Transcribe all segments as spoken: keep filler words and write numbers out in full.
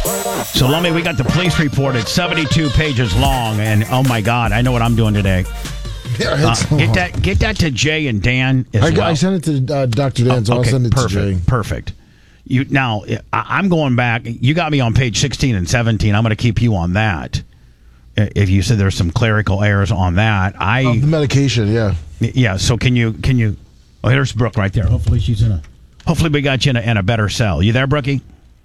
So, Lummy, we got the police report. It's seventy-two pages long, and oh my God, I know what I'm doing today. Yeah, uh, get that, get that to Jay and Dan as I, well. I sent it to uh, Doctor Dan, oh, so okay, I'll send it perfect, to Jay. Perfect. You now, I, I'm going back. You got me on page sixteen and seventeen. I'm going to keep you on that. If you said there's some clerical errors on that, I oh, the medication, yeah, yeah. So can you can you? Oh, here's Brooke right there. Hopefully she's in a. Hopefully we got you in a, in a better cell. You there, Brookie?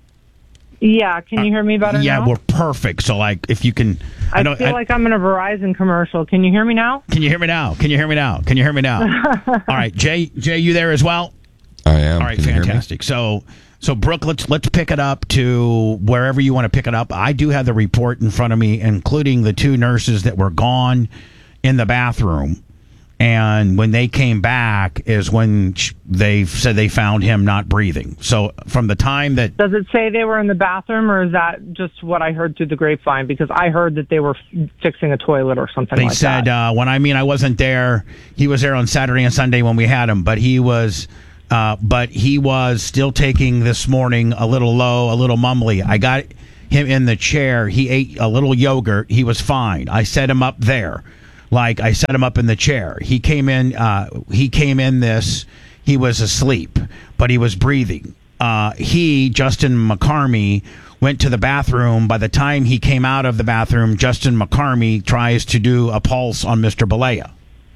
Yeah, can you hear me better yeah, now? Yeah, we're perfect. So, like, if you can... I, I, know, feel I, like I'm in a Verizon commercial. Can you hear me now? Can you hear me now? Can you hear me now? Can you hear me now? All right, Jay, Jay, you there as well? I am. All right, can fantastic. So, so Brooke, let's let's pick it up to wherever you want to pick it up. I do have the report in front of me, including the two nurses that were gone in the bathroom. And when they came back is when they said they found him not breathing. So from the time that... Does it say they were in the bathroom, or is that just what I heard through the grapevine? Because I heard that they were f- fixing a toilet or something they like said, that. Uh, when I mean I wasn't there, he was there on Saturday and Sunday when we had him, but he was... Uh, but he was still taking this morning a little low, a little mumbly. I got him in the chair. He ate a little yogurt. He was fine. I set him up there. Like I set him up in the chair. He came in. Uh, he came in this. He was asleep, but he was breathing. Uh, he, Justin McCarmy, went to the bathroom. By the time he came out of the bathroom, Justin McCarmy tries to do a pulse on Mister Balea.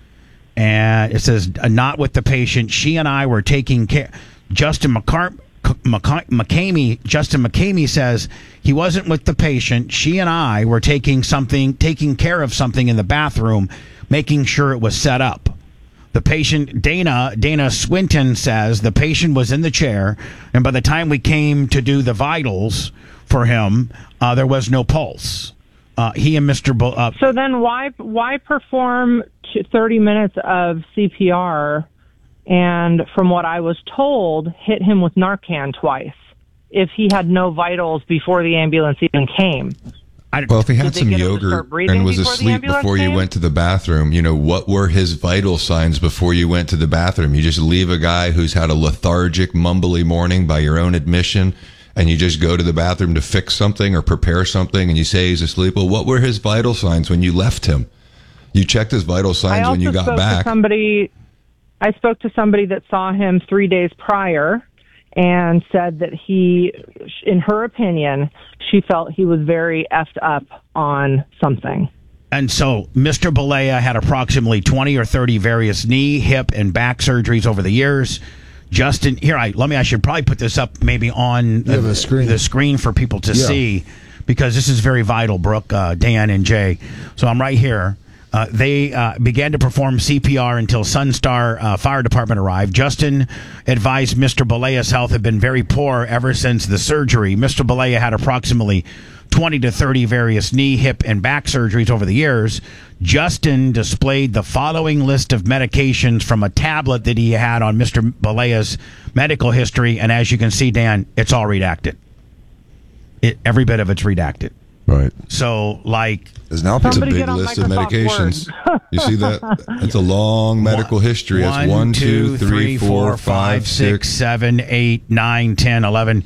And it says, not with the patient. She and I were taking care. Justin McCarmy. McCamey, Justin McCamey says he wasn't with the patient. She and I were taking something, taking care of something in the bathroom, making sure it was set up. The patient, Dana, Dana Swinton says the patient was in the chair, and by the time we came to do the vitals for him, uh, there was no pulse. Uh, he and Mister Bo- uh, so then why why perform thirty minutes of C P R? And from what I was told, hit him with Narcan twice if he had no vitals before the ambulance even came. Well, if he had some yogurt and was asleep before you went to the bathroom, you know, what were his vital signs before you went to the bathroom? You just leave a guy who's had a lethargic, mumbly morning by your own admission, and you just go to the bathroom to fix something or prepare something, and you say he's asleep. Well, what were his vital signs when you left him? You checked his vital signs when you got spoke back. To somebody... I spoke to somebody that saw him three days prior and said that he, in her opinion, she felt he was very effed up on something. And so Mister Balea had approximately twenty or thirty various knee, hip, and back surgeries over the years. Justin, here, I let me, I should probably put this up maybe on yeah, the, screen. the screen for people to yeah. see, because this is very vital, Brooke, uh, Dan, and Jay. So I'm right here. Uh, they uh, began to perform C P R until Sunstar uh, Fire Department arrived. Justin advised Mister Balea's health had been very poor ever since the surgery. Mister Balea had approximately twenty to thirty various knee, hip, and back surgeries over the years. Justin displayed the following list of medications from a tablet that he had on Mister Balea's medical history, and as you can see, Dan, it's all redacted. It, every bit of it's redacted. Right. So, like... There's now it's a big list of medications. You see that? It's a long medical history. It's one, one, two, two, three, four, five, six, seven, eight, nine, ten, eleven,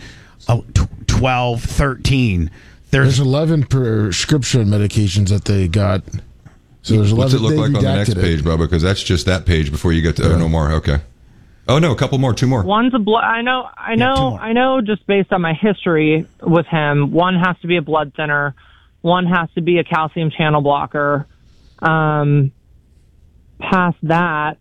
twelve, thirteen. There's, there's eleven prescription medications that they got. So there's eleven. What's it look like on the next it. page, Bubba? Because that's just that page before you get to... Yeah. Oh, no more. Okay. Oh, no, a couple more. Two more. One's a blood... I know, I know, yeah, I know just based on my history with him, one has to be a blood thinner. One has to be a calcium channel blocker. Um, past that,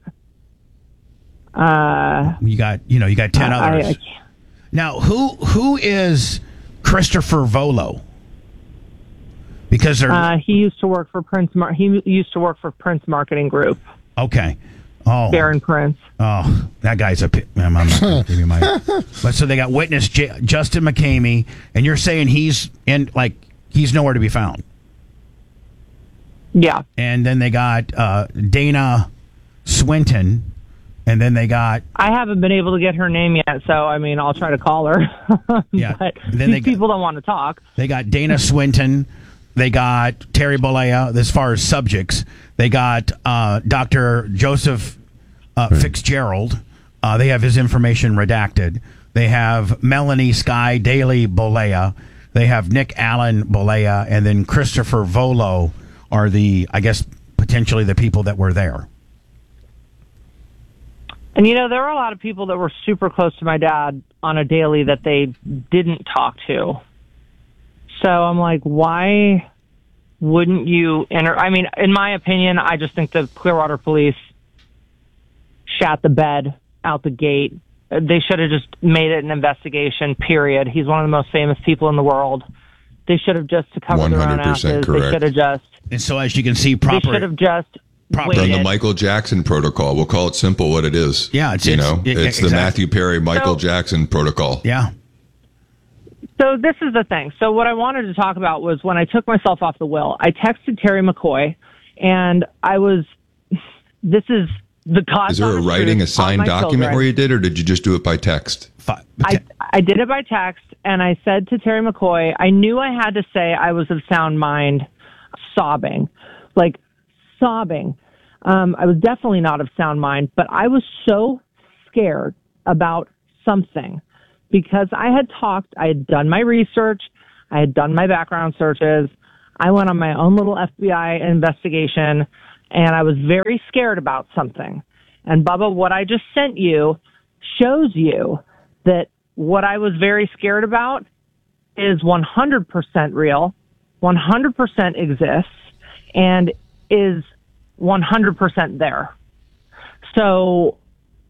uh, you got you know you got ten I, others. I, I now, who who is Christopher Volo? Because they're uh, he used to work for Prince. Mar- he used to work for Prince Marketing Group. Okay. Oh, Darren Prince. Oh, that guy's a. I'm not gonna give you my. But so they got witness J- Justin McCamey, and you're saying he's in like. He's nowhere to be found. Yeah. And then they got uh, Dana Swinton, and then they got... I haven't been able to get her name yet, so, I mean, I'll try to call her. Yeah. But then these they people got, don't want to talk. They got Dana Swinton. They got Terry Balea, as far as subjects. They got uh, Doctor Joseph uh, Fitzgerald. Uh, they have his information redacted. They have Melanie Sky Daly Balea. They have Nick Allen Balea and then Christopher Volo are the, I guess, potentially the people that were there. And, you know, there were a lot of people that were super close to my dad on a daily that they didn't talk to. So I'm like, why wouldn't you enter? I mean, in my opinion, I just think the Clearwater police shat the bed out the gate. They should have just made it an investigation, period. He's one of the most famous people in the world. They should have just to cover their own asses. Correct. They should have just. And so, as you can see, proper. They should have just. Proper. Done the Michael Jackson protocol. We'll call it simple what it is. Yeah, it's you it's, know, it, it's exactly. the Matthew Perry, Michael So, Jackson protocol. Yeah. So this is the thing. So what I wanted to talk about was when I took myself off the will, I texted Terry McCoy, and I was. This is the cause. Is there a writing, a signed document children. where you did, or did you just do it by text? I, I did it by text, and I said to Terry McCoy, I knew I had to say I was of sound mind, sobbing, like sobbing. Um, I was definitely not of sound mind, but I was so scared about something because I had talked, I had done my research, I had done my background searches, I went on my own little F B I investigation, and I was very scared about something. And Bubba, what I just sent you shows you that what I was very scared about is one hundred percent real, one hundred percent exists, and is one hundred percent there. So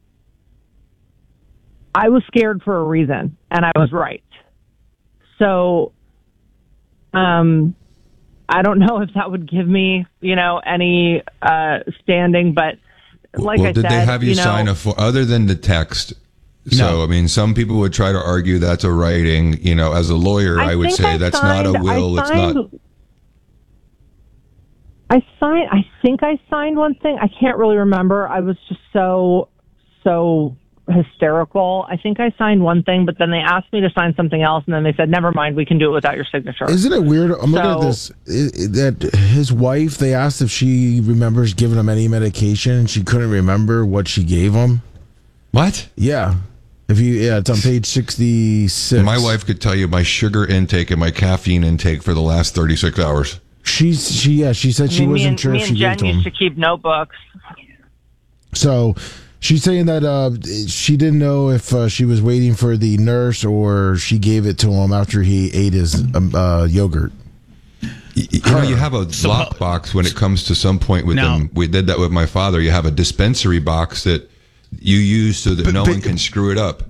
I was scared for a reason, and I was right. So um, I don't know if that would give me, you know, any uh, standing, but like well, I did said, they have you, you know, sign a form other than the text? So, No. I mean, some people would try to argue that's a writing. You know, as a lawyer, I, I would think say I that's signed- not a will. I It's signed- not. I signed. I think I signed one thing. I can't really remember. I was just so so hysterical. I think I signed one thing, but then they asked me to sign something else, and then they said, "Never mind, we can do it without your signature." Isn't it weird? I'm looking at So- this. i- i- That his wife, they asked if she remembers giving him any medication, and she couldn't remember what she gave him. What? Yeah. If you, yeah, it's on page sixty-six. My wife could tell you my sugar intake and my caffeine intake for the last thirty-six hours. She's she yeah she said she I mean, me wasn't and, sure me if and she Jen gave to used him. to keep notebooks. So she's saying that uh, she didn't know if uh, she was waiting for the nurse or she gave it to him after he ate his um, uh, yogurt. You, you know, you have a lockbox when it comes to some point with Now- them. We did that with my father. You have a dispensary box that you use so that But- no but- one can screw it up.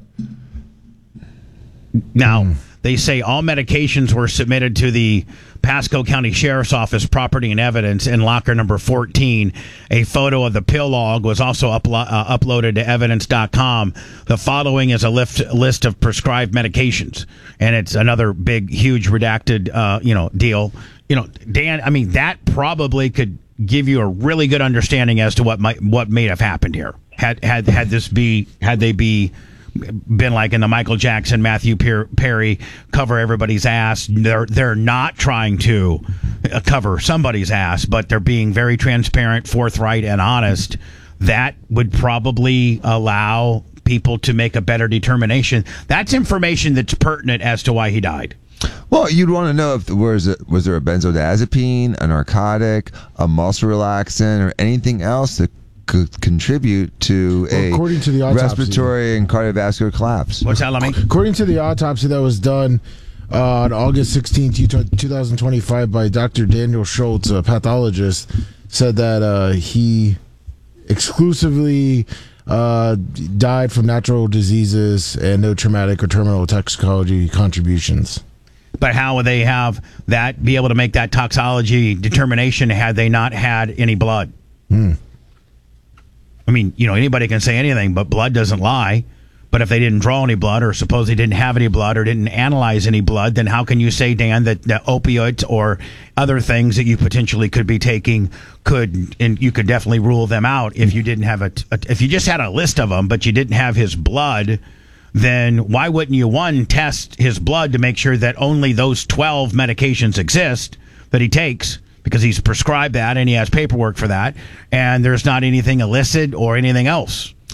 Now, they say all medications were submitted to the Pasco County Sheriff's Office Property and Evidence in locker number fourteen. A photo of the pill log was also uplo- uh, uploaded to evidence dot com. The following is a lift, list of prescribed medications, and it's another big, huge redacted, uh, you know, deal. You know, Dan, I mean, that probably could give you a really good understanding as to what might what may have happened here. Had had had this be had they be been like in the Michael Jackson, Matthew Perry, cover everybody's ass. They're they're not trying to cover somebody's ass, but they're being very transparent, forthright, and honest. That would probably allow people to make a better determination. That's information that's pertinent as to why he died. Well, you'd want to know if was it was there a benzodiazepine, a narcotic, a muscle relaxant, or anything else that could contribute to Well, a according to the autopsy. respiratory and cardiovascular collapse. What's that, Lemmy? According to the autopsy that was done uh, on August sixteenth, two thousand twenty-five by Doctor Daniel Schultz, a pathologist, said that uh, he exclusively uh, died from natural diseases and no traumatic or terminal toxicology contributions. But how would they have that, be able to make that toxicology determination had they not had any blood? Hmm. I mean, you know, anybody can say anything, but blood doesn't lie. But if they didn't draw any blood, or suppose they didn't have any blood, or didn't analyze any blood, then how can you say, Dan, that, that opioids or other things that you potentially could be taking could, and you could definitely rule them out if you didn't have a, a if you just had a list of them, but you didn't have his blood, then why wouldn't you, one, test his blood to make sure that only those twelve medications exist that he takes, because he's prescribed that and he has paperwork for that, and there's not anything illicit or anything else.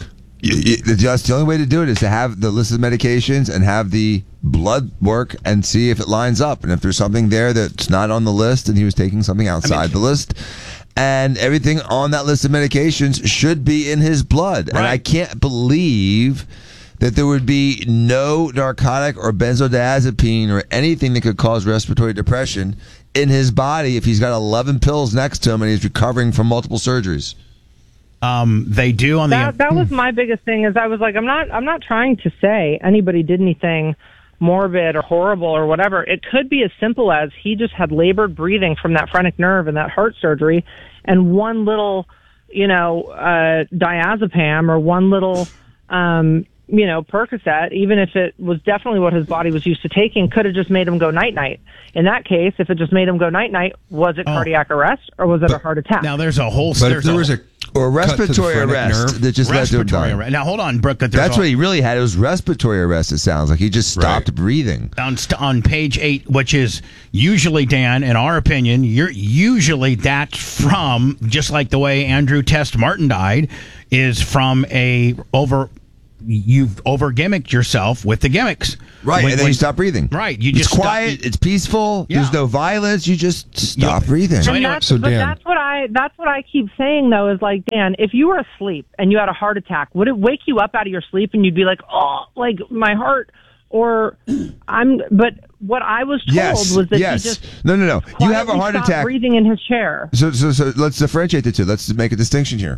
That's the only way to do it is to have the list of medications and have the blood work and see if it lines up. And if there's something there that's not on the list and he was taking something outside I mean, the list, and everything on that list of medications should be in his blood. Right. And I can't believe that there would be no narcotic or benzodiazepine or anything that could cause respiratory depression in his body if he's got eleven pills next to him and he's recovering from multiple surgeries. Um, they do on that, the. That was my biggest thing. Is I was like, I'm not, I'm not trying to say anybody did anything morbid or horrible or whatever. It could be as simple as he just had labored breathing from that phrenic nerve and that heart surgery, and one little, you know, uh, diazepam or one little, um, you know, Percocet, even if it was definitely what his body was used to taking, could have just made him go night-night. In that case, if it just made him go night-night, was it oh. cardiac arrest or was it but, a heart attack? Now, there's a whole... But if there a, was a... Or respiratory arrest nerve. that just led to him dying. Arrest. Now, hold on, Brooke. That's a, what he really had. It was respiratory arrest, it sounds like. He just stopped right. breathing. On, on page eight, which is usually, Dan, in our opinion, you're usually that's from, just like the way Andrew Test Martin died, is from a over... You've over gimmicked yourself with the gimmicks, right? When, and then when, you stop breathing. Right, you it's just quiet. Stop, it's peaceful. Yeah. There's no violence. You just stop you, breathing. So, anyway, that's, so but Dan, that's what I that's what I keep saying though is like, Dan, if you were asleep and you had a heart attack, would it wake you up out of your sleep and you'd be like, oh, like my heart? Or I'm. But what I was told yes, was that yes. he just no, no, no. You have a heart attack. Breathing in his chair. So, so, so let's differentiate the two. Let's make a distinction here.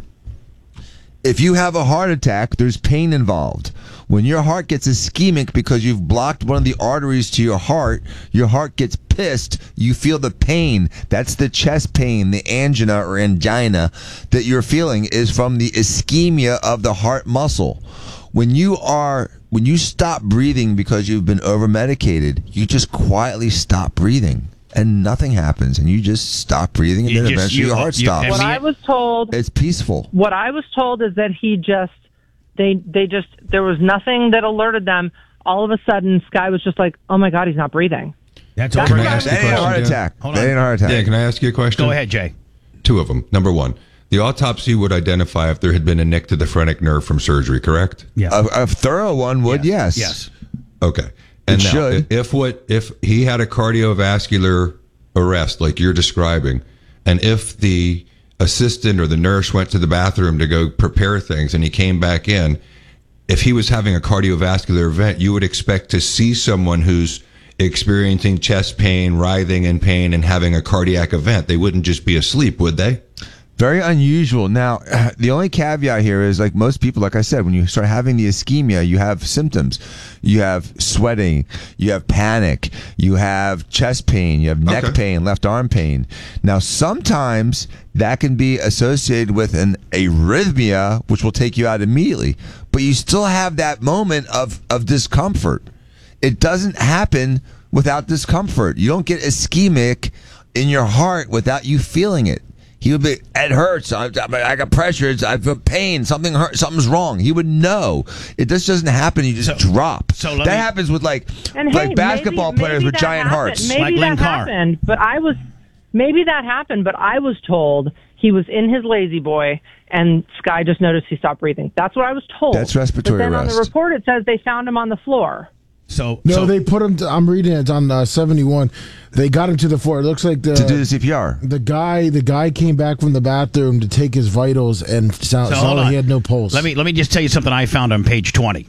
If you have a heart attack, there's pain involved. When your heart gets ischemic because you've blocked one of the arteries to your heart, your heart gets pissed, you feel the pain. That's the chest pain, the angina or angina that you're feeling is from the ischemia of the heart muscle. When you are, when you stop breathing because you've been over-medicated, you just quietly stop breathing. And nothing happens, and you just stop breathing, and you then just, eventually you, your heart you, stops. What I was told, it's peaceful. What I was told is that he just, they, they just, there was nothing that alerted them. All of a sudden, Sky was just like, "Oh my God, he's not breathing." That's, That's over. That ain't a heart attack. That ain't a heart attack. Yeah, can I ask you a question? Go ahead, Jay. Two of them. Number one, the autopsy would identify if there had been a nick to the phrenic nerve from surgery, correct? Yeah. A, a thorough one would, yes. Yes. Okay. And it now, should. if what if he had a cardiovascular arrest like you're describing, and if the assistant or the nurse went to the bathroom to go prepare things and he came back in, if he was having a cardiovascular event, you would expect to see someone who's experiencing chest pain, writhing in pain, and having a cardiac event. They wouldn't just be asleep, would they? Very unusual. Now, the only caveat here is, like most people, like I said, when you start having the ischemia, you have symptoms. You have sweating, you have panic, you have chest pain, you have neck okay. pain, left arm pain. Now, sometimes that can be associated with an arrhythmia, which will take you out immediately. But you still have that moment of, of discomfort. It doesn't happen without discomfort. You don't get ischemic in your heart without you feeling it. He would be, it hurts. I, I got pressure. I feel pain. Something hurt. Something's wrong. He would know. It just doesn't happen. You just so, drop. So that me, happens with like and like hey, basketball maybe, players maybe with giant happened. hearts. Maybe like that Lynn Carr. happened, but I was maybe that happened. But I was told he was in his lazy boy, and Sky just noticed he stopped breathing. That's what I was told. That's respiratory But then arrest. on the report it says they found him on the floor. So no, so, they put him. To, I'm reading it it's on uh, seventy-one. They got him to the floor. It looks like the to do the C P R. The guy, the guy came back from the bathroom to take his vitals and sound, so saw that on. he had no pulse. Let me let me just tell you something I found on page twenty.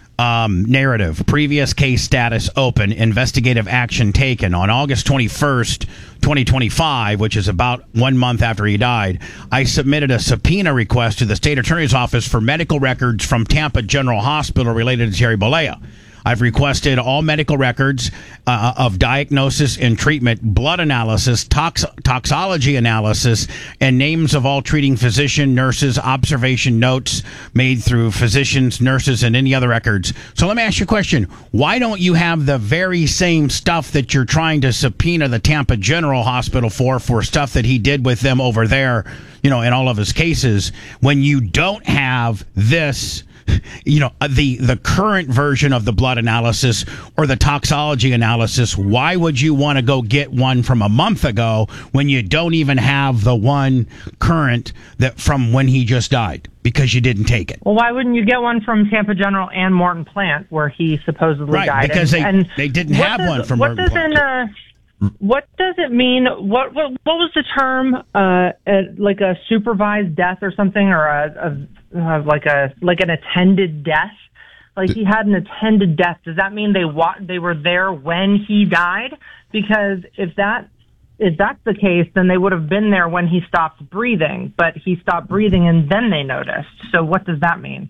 Um, narrative: previous case status open. Investigative action taken on August twenty-first, twenty twenty-five, which is about one month after he died. I submitted a subpoena request to the state attorney's office for medical records from Tampa General Hospital related to Terry Bollea. I've requested all medical records uh, of diagnosis and treatment, blood analysis, tox- toxology analysis, and names of all treating physician, nurses, observation notes made through physicians, nurses, and any other records. So let me ask you a question. Why don't you have the very same stuff that you're trying to subpoena the Tampa General Hospital for, for stuff that he did with them over there, you know, in all of his cases, when you don't have this you know, the the current version of the blood analysis or the toxology analysis, why would you want to go get one from a month ago when you don't even have the one current that from when he just died because you didn't take it? Well, why wouldn't you get one from Tampa General and Morton Plant where he supposedly right, died? Because and, they, and they didn't have does, one from what Morton Plant. Uh, What does it mean? What what, what was the term? Uh, a, like a supervised death or something, or a, a uh, like a like an attended death? Like he had an attended death. Does that mean they wa- they were there when he died? Because if that if that's the case, then they would have been there when he stopped breathing. But he stopped breathing and then they noticed. So what does that mean?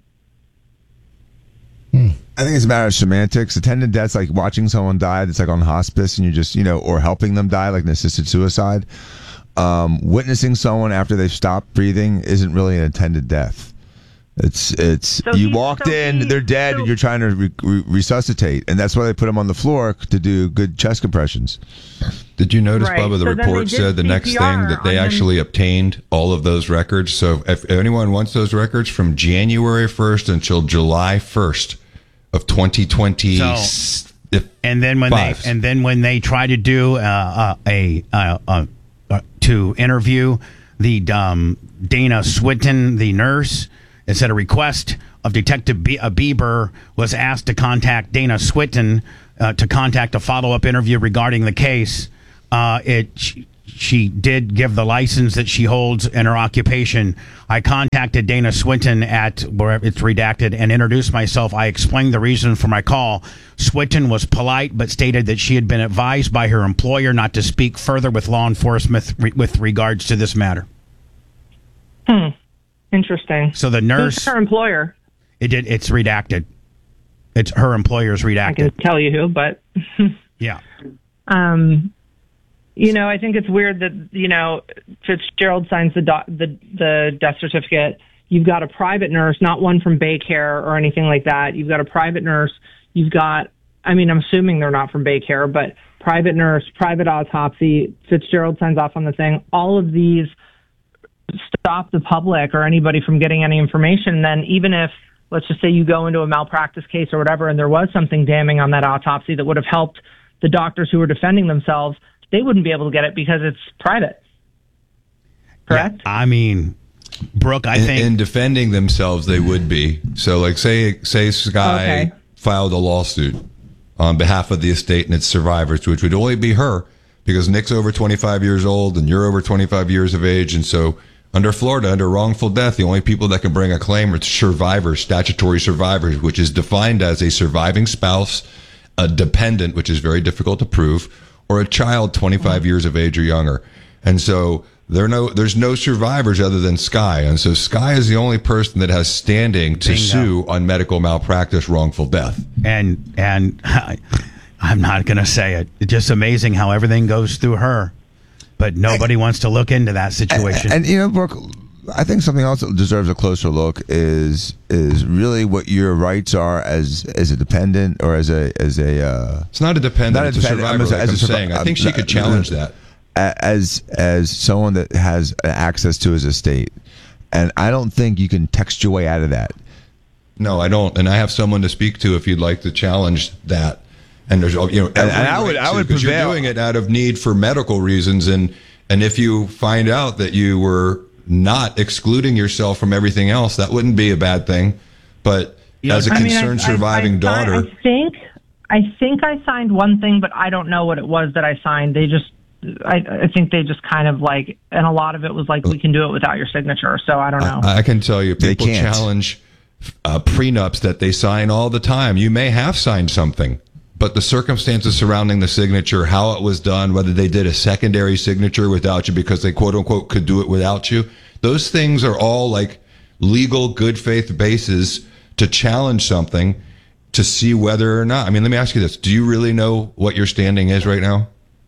Hmm. I think it's a matter of semantics. Attended death's like watching someone die that's like on hospice and you just, you know, or helping them die, like an assisted suicide. Um, witnessing someone after they've stopped breathing isn't really an attended death. It's, it's, so you he, walked so in, he, they're dead, so, and you're trying to re- re- resuscitate. And that's why they put them on the floor to do good chest compressions. Did you notice, right. Bubba, the so report said the C P R next thing that they actually them. obtained all of those records. So if anyone wants those records from January first until July first, of twenty twenty, so, and then when five. they and then when they try to do uh, a uh, uh, uh, to interview the um, Dana Swinton, the nurse, it said a request of Detective B- uh, Bieber was asked to contact Dana Swinton uh, to contact a follow up interview regarding the case. Uh, it. She, She did give the license that she holds in her occupation. I contacted Dana Swinton at where it's redacted and introduced myself. I explained the reason for my call. Swinton was polite, but stated that she had been advised by her employer not to speak further with law enforcement with regards to this matter. Hmm. Interesting. So the nurse, who's her employer? It did. It's redacted. It's her employer's redacted. I can tell you who, but yeah. Um. You know, I think it's weird that, you know, Fitzgerald signs the do- the the death certificate. You've got a private nurse, not one from Baycare or anything like that. You've got a private nurse. You've got, I mean, I'm assuming they're not from Baycare, but private nurse, private autopsy. Fitzgerald signs off on the thing. All of these stop the public or anybody from getting any information. Then even if, let's just say you go into a malpractice case or whatever, and there was something damning on that autopsy that would have helped the doctors who were defending themselves, they wouldn't be able to get it because it's private. Correct? Yeah, I mean, Brooke, I in, think in defending themselves, they would be. So, like, say, say Sky okay. filed a lawsuit on behalf of the estate and its survivors, which would only be her because Nick's over twenty-five years old and you're over twenty-five years of age. And so under Florida, under wrongful death, the only people that can bring a claim are survivors, statutory survivors, which is defined as a surviving spouse, a dependent, which is very difficult to prove, or a child twenty-five years of age or younger. And so there are no, there's no survivors other than Sky. And so Sky is the only person that has standing to Bingo. sue on medical malpractice, wrongful death. And, and I, I'm not going to say it. It's just amazing how everything goes through her. But nobody I, wants to look into that situation. And, and you know, Brooke, I think something else that deserves a closer look is is really what your rights are as as a dependent or as a as a. Uh, it's not a dependent. Not a it's dependent, a survivor. Like as I'm a, saying, I think she could challenge that as as someone that has access to his estate, and I don't think you can text your way out of that. No, I don't, and I have someone to speak to if you'd like to challenge that. And there's, you know, and, and I would, I would because prevail. You're doing it out of need for medical reasons, and and if you find out that you were not excluding yourself from everything else, that wouldn't be a bad thing. But yeah, as a I concerned mean, I, surviving I, I, daughter, I think I think I signed one thing, but I don't know what it was that I signed. They just, I, I think they just kind of like, and a lot of it was like, we can do it without your signature. So I don't know. I, I can tell you, people challenge uh, prenups that they sign all the time. You may have signed something, but the circumstances surrounding the signature, how it was done, whether they did a secondary signature without you because they quote unquote could do it without you, those things are all like legal good faith bases to challenge something to see whether or not. I mean, let me ask you this. Do you really know what your standing is right now?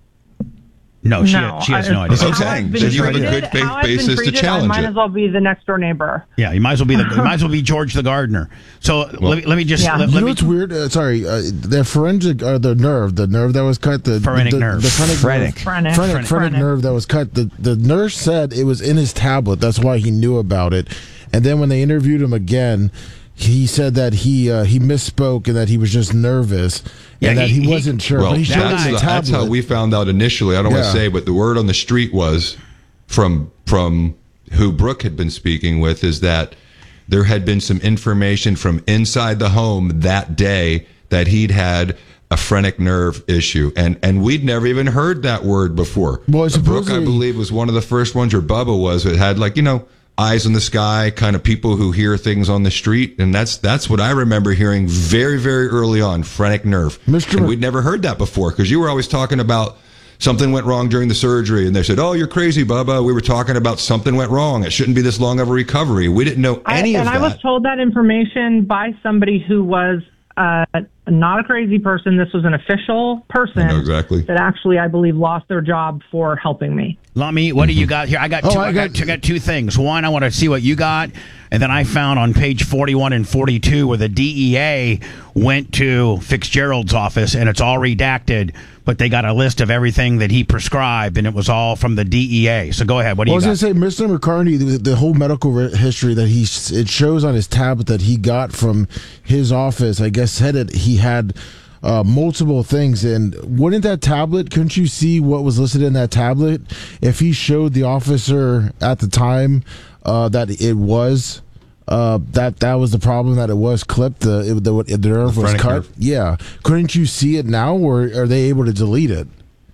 No, she, no, she has I, no idea. That's what I'm saying. So you have a good faith basis to challenge I might it. as well be the next door neighbor. Yeah, you might as well be the you might as well be George the gardener. So well, let me let me just yeah. let, you let know me, what's weird? Uh, sorry, uh, the forensic or uh, the nerve, the nerve that was cut, the phrenic the, nerve, the phrenic phrenic. Phrenic, Phrenic. phrenic, phrenic nerve that was cut. The the nurse said it was in his tablet. That's why he knew about it. And then when they interviewed him again, he said that he uh, he misspoke and that he was just nervous yeah, and he, that he, he wasn't sure. Well, but he showed that's, him the the, that's how we found out initially. I don't yeah. want to say, but the word on the street was from from who Brooke had been speaking with is that there had been some information from inside the home that day that he'd had a phrenic nerve issue, and and we'd never even heard that word before. Well, Brooke, I believe, was one of the first ones, or Bubba was, that had, like, you know, eyes in the sky, kind of people who hear things on the street, and that's that's what I remember hearing very, very early on, phrenic nerve. Mister And we'd never heard that before, because you were always talking about something went wrong during the surgery, and they said, "Oh, you're crazy, Bubba." We were talking about something went wrong. It shouldn't be this long of a recovery. We didn't know any I, of and that. And I was told that information by somebody who was uh, not a crazy person. This was an official person I know exactly. that actually, I believe, lost their job for helping me. Lami, what do you got here? I got two, oh, I, I, got, got, I got two things. One, I want to see what you got. And then I found on page forty-one and forty-two where the D E A went to Fitzgerald's office, and it's all redacted, but they got a list of everything that he prescribed, and it was all from the D E A. So go ahead. What do you got? I was going to say, Mister McCartney, the, the whole medical re- history that he it shows on his tablet that he got from his office, I guess, said it, he had uh, multiple things. And wouldn't that tablet, couldn't you see what was listed in that tablet? If he showed the officer at the time uh, that it was... Uh, that that was the problem, that it was clipped, the it, the, the nerve the was cut. nerve. Yeah, couldn't you see it now, or are they able to delete it?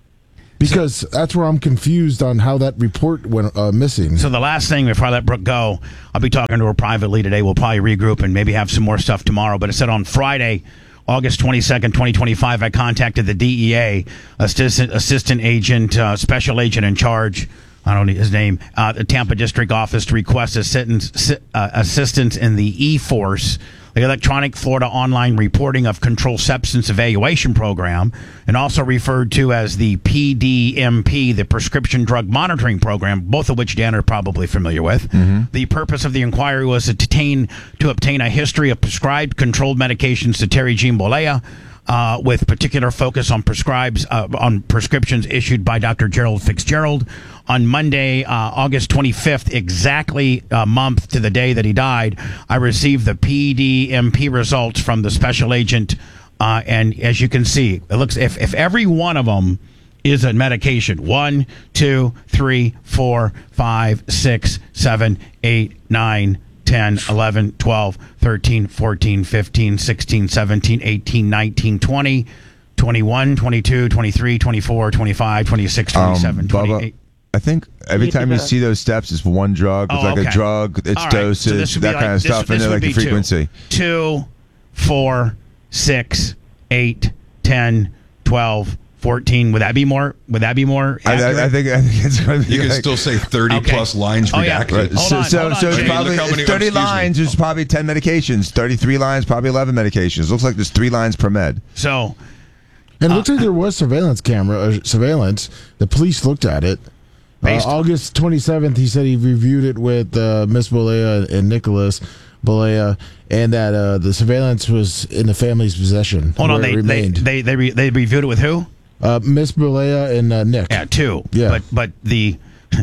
Because so, that's where I'm confused on how that report went uh, missing. So the last thing before I let Brooke go, I'll be talking to her privately today. We'll probably regroup and maybe have some more stuff tomorrow. But it said on Friday, August twenty-second, twenty twenty-five, I contacted the D E A, assistant assistant agent, uh, special agent in charge. I don't know his name, uh, the Tampa District Office, to request assistance, uh, assistance in the E-Force, the Electronic Florida Online Reporting of Controlled Substance Evaluation Program, and also referred to as the P D M P, the Prescription Drug Monitoring Program, both of which Dan are probably familiar with. Mm-hmm. The purpose of the inquiry was to obtain, to obtain a history of prescribed controlled medications to Terry Jean Bollea, Uh, with particular focus on prescribes uh, on prescriptions issued by Doctor Gerald Fitzgerald. On Monday, uh, August twenty-fifth, exactly a month to the day that he died, I received the P D M P results from the special agent, uh, and as you can see, it looks if if every one of them is a medication, one, two, three, four, five, six, seven, eight, nine. ten, eleven, twelve, thirteen, fourteen, fifteen, sixteen, seventeen, eighteen, nineteen, twenty, twenty-one, twenty-two, twenty-three, twenty-four, twenty-five, twenty-six, twenty-seven, um, Bubba, twenty-eight. I think every time you see those steps, it's one drug. It's oh, like okay. a drug, it's right. dosage, so that like, kind of this, stuff, this and then like the frequency. Two, two, four, six, eight, ten, twelve, fourteen. Would that be more? Would that be more? I, I, I think I think it's going to be. You can like, still say thirty okay. plus lines oh, yeah. redacted. Right. Hold so on, so, hold on, so it's Jay. probably Look how many- it's thirty excuse me. lines. There's probably ten medications. Thirty-three lines, probably eleven medications. Looks like there's three lines per med. So, and it looks like there was surveillance camera uh, surveillance. The police looked at it. Uh, August twenty-seventh, he said he reviewed it with uh, Miss Bollea and Nicholas Bollea, and that uh, the surveillance was in the family's possession. hold on. They it they they they, re, they reviewed it with who? Uh, Miss Bollea and uh, Nick. Yeah, two. Yeah. But but the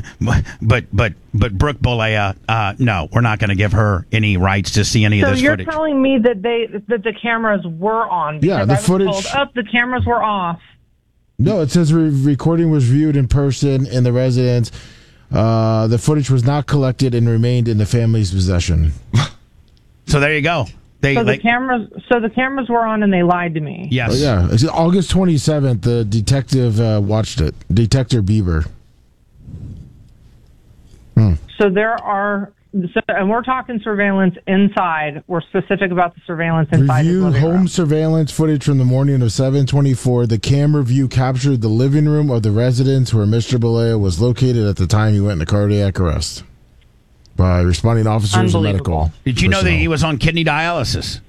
but but but Brooke Bollea, uh, no, we're not going to give her any rights to see any so of this you're footage. telling me that they that the cameras were on? Yeah, the I was footage- Told, oh, the cameras were off. No, it says re- recording was viewed in person in the residence. Uh, the footage was not collected and remained in the family's possession. So there you go. They So the like, cameras, so the cameras were on, and they lied to me. yes. Oh, yeah, it's August twenty-seventh. The detective uh, watched it. Detective Bieber. Hmm. So there are, so, and we're talking surveillance inside. We're specific about the surveillance inside. his Reviewed living home room. surveillance footage from the morning of seven twenty-four. The camera view captured the living room of the residence where Mister Bollea was located at the time he went into cardiac arrest by responding officers and medical. Did you know that personnel. he was on kidney dialysis?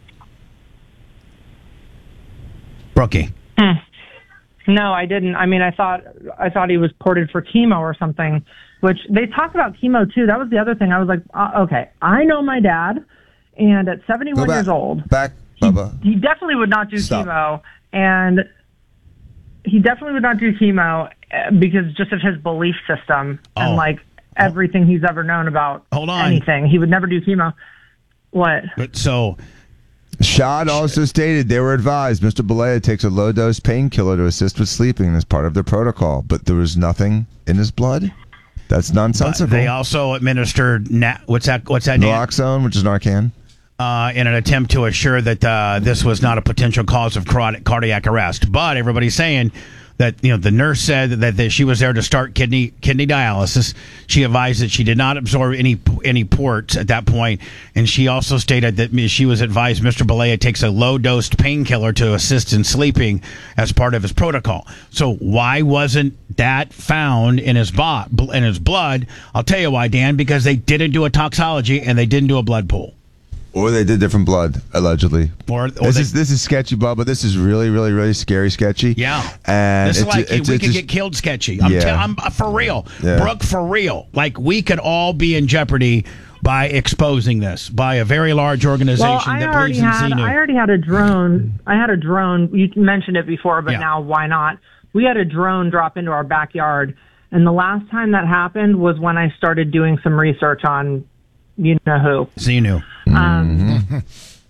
Brookie. Hmm. No, I didn't. I mean, I thought I thought he was ported for chemo or something. Which they talked about chemo too. That was the other thing. I was like, uh, okay, I know my dad, and at seventy-one Go back. years old, Back, he, Bubba. he definitely would not do Stop. chemo, and he definitely would not do chemo uh, because just of his belief system Oh. and like everything he's ever known about Hold on. anything. He would never do chemo. What? But so. Shad also stated they were advised Mister Balea takes a low-dose painkiller to assist with sleeping as part of their protocol, but there was nothing in his blood. That's nonsensical. But they also administered na- what's that? What's that? Naloxone, which is Narcan, uh, in an attempt to assure that uh, this was not a potential cause of cardiac arrest. But everybody's saying that, you know, the nurse said that, that she was there to start kidney kidney dialysis. She advised that she did not absorb any any ports at that point, and she also stated that she was advised Mister Balea takes a low-dosed painkiller to assist in sleeping as part of his protocol. So why wasn't that found in his bo- in his blood? I'll tell you why, Dan. Because they didn't do a toxology and they didn't do a blood pool. Or they did different blood, allegedly. Or, or this they, is this is sketchy, Bubba. This is really, really, really scary, sketchy. Yeah, and this is it's, like it's, we it's, could it's, get killed. Sketchy. I'm, yeah. t- I'm uh, for real, yeah. Brooke, for real. Like we could all be in jeopardy by exposing this by a very large organization well, I that already believes in had, Xenu. I already had a drone. I had a drone. You mentioned it before, but yeah. now why not? We had a drone drop into our backyard, and the last time that happened was when I started doing some research on, you know who. Xenu. Um, mm-hmm.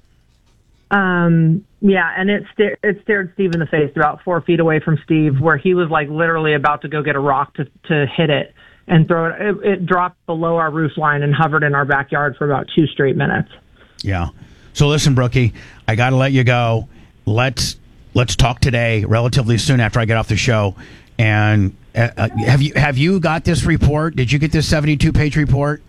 um, yeah, and it, sta- it stared Steve in the face about four feet away from Steve, where he was like literally about to go get a rock to, to hit it and throw it. it. It dropped below our roof line and hovered in our backyard for about two straight minutes. Yeah. So listen, Brookie, I got to let you go. Let's let's talk today, relatively soon after I get off the show. And uh, have you have you got this report? Did you get this seventy-two page report?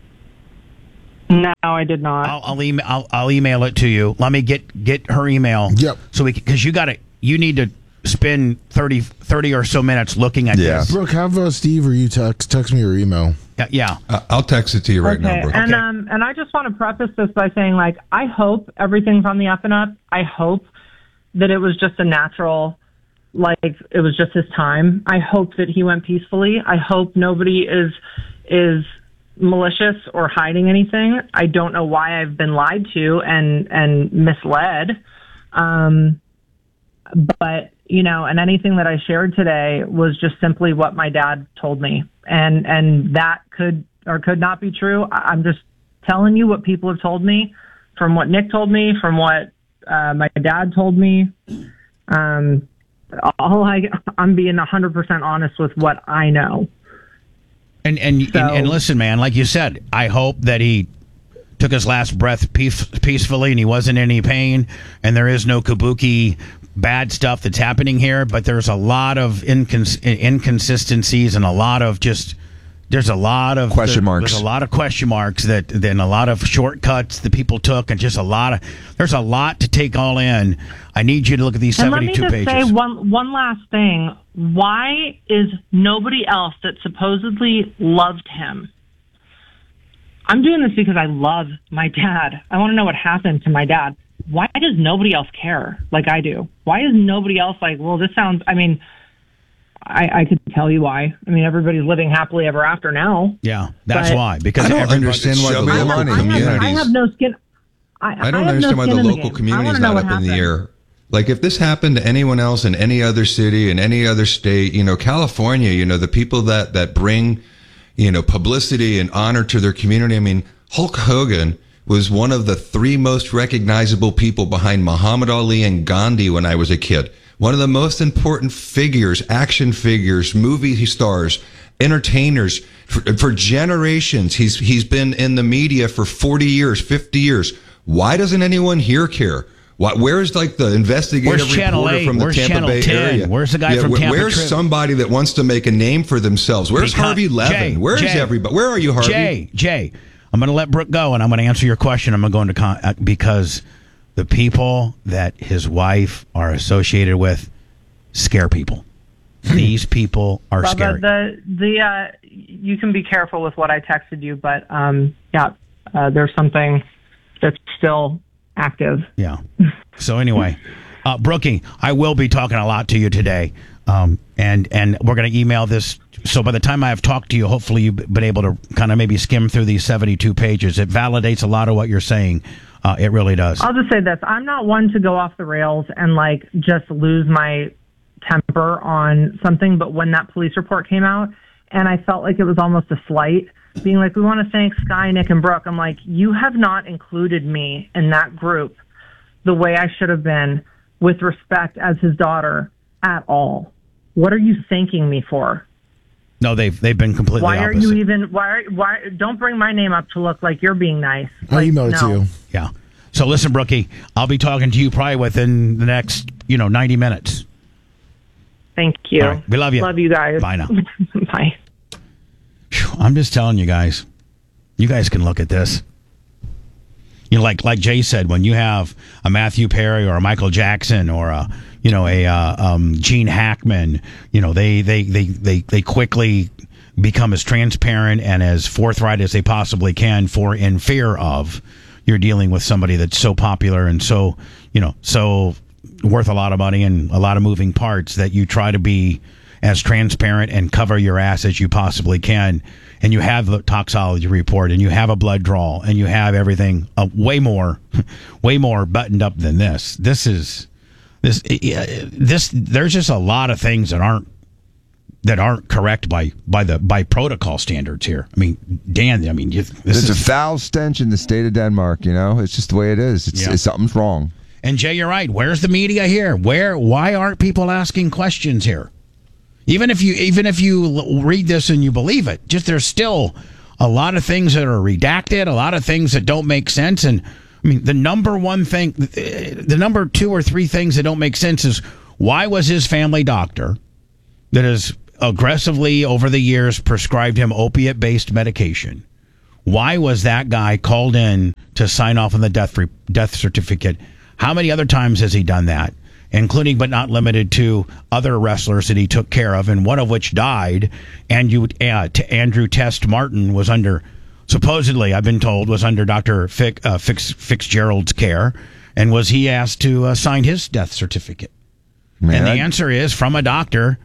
No, I did not. I'll I'll, email, I'll I'll email it to you. Let me get get her email. Yep. So we because you got to you need to spend thirty, thirty or so minutes looking at yeah. this. Brooke, have uh, Steve or you text text me your email. Yeah. yeah. Uh, I'll text it to you right okay. now, Brooke. And Okay. um, and I just want to preface this by saying, like, I hope everything's on the up and up. I hope that it was just a natural, like, it was just his time. I hope that he went peacefully. I hope nobody is is malicious or hiding anything. I don't know why I've been lied to and and misled. Um, but you know, and anything that I shared today was just simply what my dad told me, and and that could or could not be true. I'm just telling you what people have told me, from what Nick told me, from what uh, my dad told me. Um, all I I'm being one hundred percent honest with what I know. And and, So, and and listen, man, like you said, I hope that he took his last breath peace, peacefully and he wasn't in any pain, and there is no kabuki bad stuff that's happening here, but there's a lot of incons- inconsistencies and a lot of just there's a lot of question there, marks. There's a lot of question marks that then a lot of shortcuts that people took, and just a lot of there's a lot to take all in. I need you to look at these and let me seventy-two just pages. say one one last thing. Why is nobody else that supposedly loved him? I'm doing this because I love my dad. I want to know what happened to my dad. Why does nobody else care like I do? Why is nobody else like, well, this sounds, I mean, I, I could tell you why. I mean, everybody's living happily ever after now. Yeah, that's But why. Because I don't everybody- understand why the Show me the local money. I have, communities. I have no skin. I, I don't I have understand no why skin the in local game. I community wanna is know not what up in the happened. air. Like, if this happened to anyone else in any other city, in any other state, you know, California, you know, the people that, that bring, you know, publicity and honor to their community. I mean, Hulk Hogan was one of the three most recognizable people behind Muhammad Ali and Gandhi when I was a kid. One of the most important figures, action figures, movie stars, entertainers for, for generations. He's he's been in the media for forty years, fifty years. Why doesn't anyone here care? Why, where's like the investigative Where's Channel reporter eight? from the Where's Tampa Channel Bay ten? area? Where's the guy Yeah, from where- Tampa Where's Trib? somebody that wants to make a name for themselves? Where's Because- Harvey Levin? Jay, Where's Jay, everybody? Where are you, Harvey? Jay, Jay, I'm going to let Brooke go, and I'm going to answer your question. I'm going to go into con- uh, because the people that his wife are associated with scare people. These people are Bubba, scary. the the uh, you can be careful with what I texted you, but um, yeah, uh, there's something that's still active. Yeah. So anyway, uh, Brookie, I will be talking a lot to you today, um, and and we're going to email this. So by the time I have talked to you, hopefully you've been able to kind of maybe skim through these seventy-two pages. It validates a lot of what you're saying. Uh, it really does. I'll just say this: I'm not one to go off the rails and like just lose my temper on something. But when that police report came out, and I felt like it was almost a slight, being like, we want to thank Sky, Nick, and Brooke. I'm like, you have not included me in that group the way I should have been with respect as his daughter at all. What are you thanking me for? No, they've they've been completely Why are opposite. you even, why, why, don't bring my name up to look like you're being nice. I'll Like, email it no. to you. Yeah. So listen, Brookie, I'll be talking to you probably within the next, you know, ninety minutes. Thank you. All right. We love you. Love you guys. Bye now. Bye. Whew, I'm just telling you guys, you guys can look at this. You know, like like Jay said, when you have a Matthew Perry or a Michael Jackson or a you know a uh, um, Gene Hackman, you know they they, they, they they quickly become as transparent and as forthright as they possibly can for in fear of you're dealing with somebody that's so popular and so you know so worth a lot of money and a lot of moving parts that you try to be as transparent and cover your ass as you possibly can. And you have the toxicology report, and you have a blood draw, and you have everything uh, way more, way more buttoned up than this. This is this uh, this. There's just a lot of things that aren't that aren't correct by by the by protocol standards here. I mean, Dan. I mean, you, this There's is a foul stench in the state of Denmark. You know, it's just the way it is. It's, Yeah. it's something's wrong. And Jay, you're right. Where's the media here? Where? Why aren't people asking questions here? Even if you even if you l- read this and you believe it, just there's still a lot of things that are redacted, a lot of things that don't make sense. And I mean, the number one thing, the number two or three things that don't make sense is why was his family doctor that has aggressively over the years prescribed him opiate-based medication? Why was that guy called in to sign off on the death re- death certificate? How many other times has he done that? Including but not limited to other wrestlers that he took care of, and one of which died. And you, uh, t- Andrew Test Martin was under, supposedly, I've been told, was under Doctor Fick, uh, Fix, Fitzgerald's care. And was he asked to uh, sign his death certificate? Man, and the I- answer is from a doctor.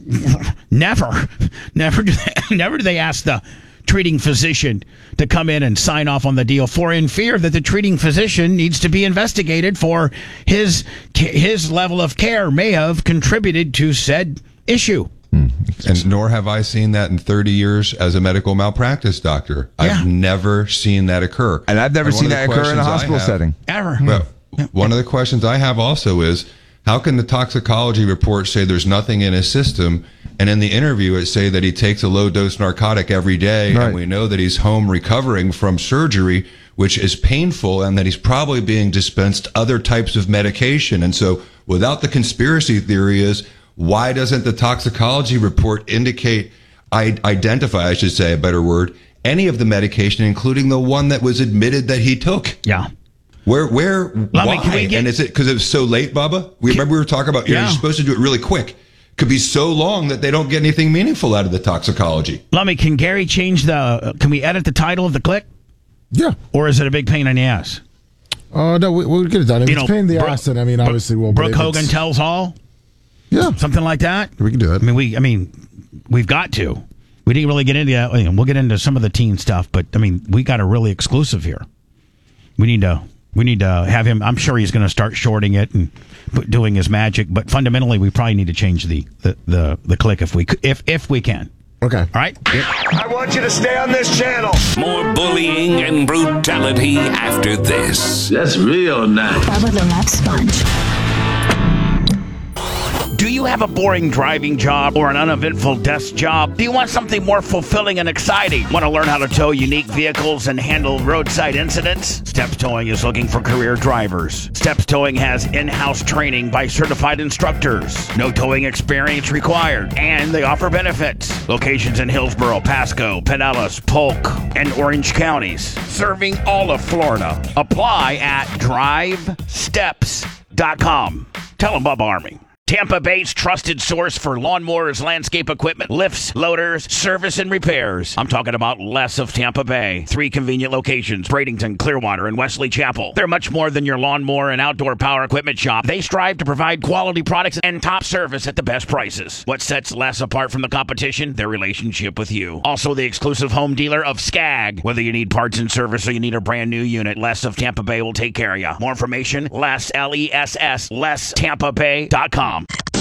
never, never, do they, never do they ask the treating physician to come in and sign off on the deal, for in fear that the treating physician needs to be investigated for his his level of care may have contributed to said issue. And nor have I seen that in thirty years as a medical malpractice doctor. Yeah. I've never seen that occur. And I've never one seen of the that occur in a questions I hospital have- setting. Ever. Well, one of the questions I have also is, how can the toxicology report say there's nothing in his system, and in the interview it say that he takes a low-dose narcotic every day, Right. and we know that he's home recovering from surgery, which is painful, and that he's probably being dispensed other types of medication. And so without the conspiracy theory is, why doesn't the toxicology report indicate, I identify, I should say a better word, any of the medication, including the one that was admitted that he took? Yeah. Where, where, why? can we get- And is it because it was so late, Bubba? We remember we were talking about, you know, Yeah. you're supposed to do it really quick. Could be so long that they don't get anything meaningful out of the toxicology. Lummy, can Gary change the? Can we edit the title of the click, Yeah. or is it a big pain in the ass? Oh, no, we, we'll get it done. If You it's know, pain in the Brooke- ass, then I mean, obviously we'll. Brooke but if Hogan it's- tells all, Yeah, something like that. we can do it. I mean, we. I mean, we've got to. We didn't really get into that. You know, we'll get into some of the teen stuff, but I mean, we got a really exclusive here. We need to. We need to have him. I'm sure he's going to start shorting it and put, doing his magic. But fundamentally, we probably need to change the the the, the click if we c- if if we can. Okay. All right. I want you to stay on this channel. More bullying and brutality after this. That's real nice. Bubba the Love Sponge. Do you have a boring driving job or an uneventful desk job? Do you want something more fulfilling and exciting? Want to learn how to tow unique vehicles and handle roadside incidents? Steps Towing is looking for career drivers. Steps Towing has in-house training by certified instructors. No towing experience required, and they offer benefits. Locations in Hillsborough, Pasco, Pinellas, Polk, and Orange counties, serving all of Florida. Apply at drive steps dot com. Tell them Bubba Army. Tampa Bay's trusted source for lawnmowers, landscape equipment, lifts, loaders, service, and repairs. I'm talking about Les of Tampa Bay. Three convenient locations, Bradenton, Clearwater, and Wesley Chapel. They're much more than your lawnmower and outdoor power equipment shop. They strive to provide quality products and top service at the best prices. What sets Les apart from the competition? Their relationship with you. Also the exclusive home dealer of Skag. Whether you need parts and service or you need a brand new unit, Les of Tampa Bay will take care of you. More information, Les, L E S S, les tampa bay dot com.